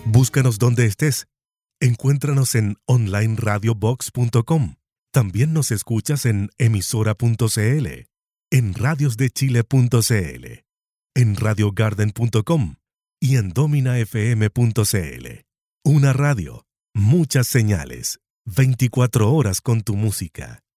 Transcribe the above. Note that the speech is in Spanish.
Búscanos donde estés. Encuéntranos en onlineradiobox.com. También nos escuchas en emisora.cl, en radiosdechile.cl, en radiogarden.com y en dominafm.cl. Una radio, muchas señales, 24 horas con tu música.